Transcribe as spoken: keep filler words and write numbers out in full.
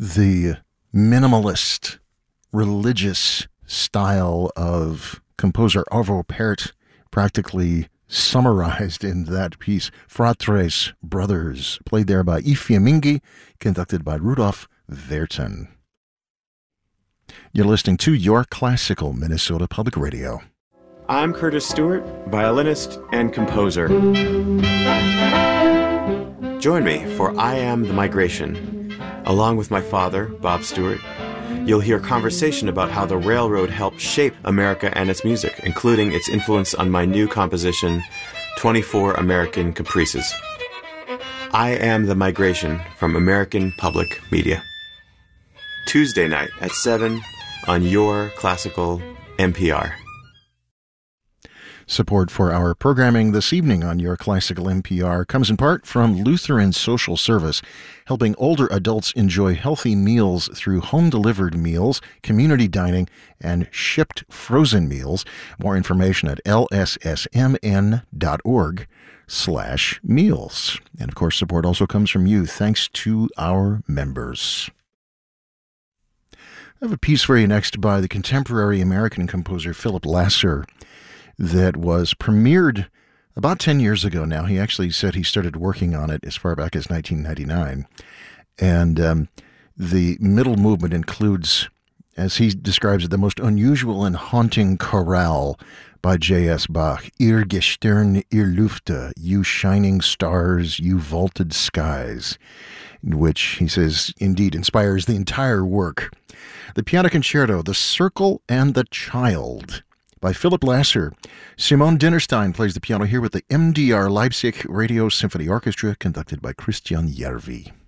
the minimalist, religious style of composer Arvo Pärt practically summarized in that piece, Fratres, Brothers, played there by I Fiammingi, conducted by Rudolf Verton. You're listening to Your Classical Minnesota Public Radio. I'm Curtis Stewart, violinist and composer. Join me for I Am the Migration. Along with my father, Bob Stewart, you'll hear conversation about how the railroad helped shape America and its music, including its influence on my new composition, twenty-four American Caprices. I Am the Migration from American Public Media. Tuesday night at seven on Your Classical N P R. Support for our programming this evening on Your Classical N P R comes in part from Lutheran Social Service, helping older adults enjoy healthy meals through home-delivered meals, community dining, and shipped frozen meals. More information at l s s m n dot org slash meals. And, of course, support also comes from you, thanks to our members. I have a piece for you next by the contemporary American composer Philip Lasser that was premiered about ten years ago now. He actually said he started working on it as far back as nineteen ninety-nine. And um, the middle movement includes, as he describes it, the most unusual and haunting chorale by J S. Bach. Ihr Gestirn, ihr Lüfte, you shining stars, you vaulted skies, which, he says, indeed inspires the entire work. The piano concerto, The Circle and the Child, by Philip Lasser. Simone Dinnerstein plays the piano here with the M D R Leipzig Radio Symphony Orchestra, conducted by Christian Järvi.